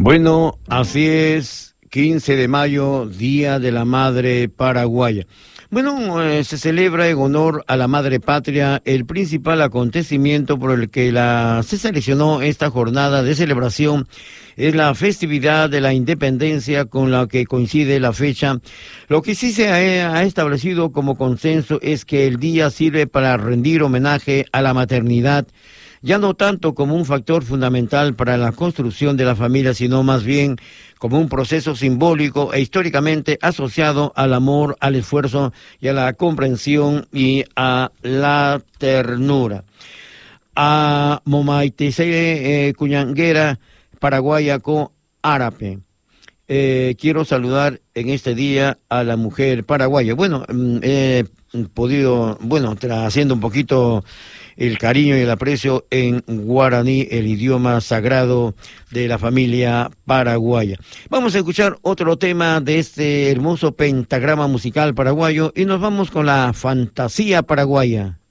Bueno, así es, 15 de mayo, Día de la Madre Paraguaya. Bueno, se celebra en honor a la Madre Patria el principal acontecimiento por el que se seleccionó esta jornada de celebración. Es la festividad de la independencia con la que coincide la fecha. Lo que sí se ha establecido como consenso es que el día sirve para rendir homenaje a la maternidad, ya no tanto como un factor fundamental para la construcción de la familia, sino más bien como un proceso simbólico e históricamente asociado al amor, al esfuerzo y a la comprensión y a la ternura. A Momaitese Cuñanguera, Paraguayaco Árape. Quiero saludar en este día a la mujer paraguaya. Bueno, he podido, haciendo un poquito el cariño y el aprecio en guaraní, el idioma sagrado de la familia paraguaya. Vamos a escuchar otro tema de este hermoso pentagrama musical paraguayo y nos vamos con la fantasía paraguaya.